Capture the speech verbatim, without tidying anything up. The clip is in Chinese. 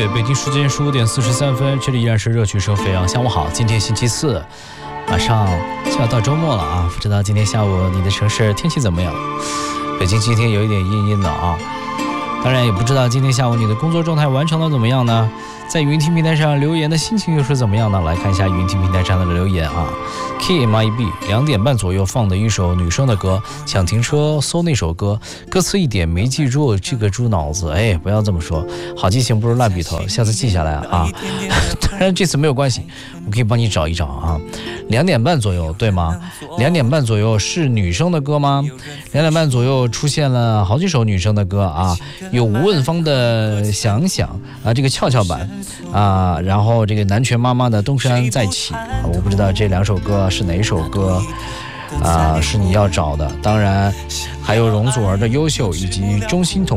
对，北京时间十五点四十三分，这里依然是热曲声飞扬。下午好，今天星期四，马上就要到周末了啊！不知道今天下午你的城市天气怎么样？北京今天有一点阴阴的啊，当然也不知道今天下午你的工作状态完成的怎么样呢？在云听平台上留言的心情又是怎么样呢？来看一下云听平台上的留言啊 ，K M I B 两点半左右放的一首女生的歌，想停车搜那首歌，歌词一点没记住，这个猪脑子，哎，不要这么说，好记性不如烂笔头，下次记下来啊。当然这次没有关系，我可以帮你找一找啊。两点半左右对吗？两点半左右是女生的歌吗？两点半左右出现了好几首女生的歌啊，有吴汶芳的想想啊，这个俏俏版啊，然后这个南拳妈妈的东山再起啊，我不知道这两首歌是哪首歌啊，是你要找的。当然还有容祖儿的优秀以及钟欣桐